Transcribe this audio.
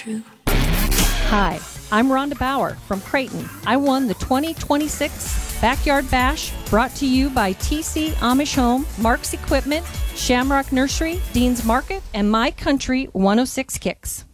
true. Hi, I'm Rhonda Bauer from Creighton. I won the 2026 Backyard Bash, brought to you by TC Amish Home, Mark's Equipment, Shamrock Nursery, Dean's Market, and My Country 106 Kicks.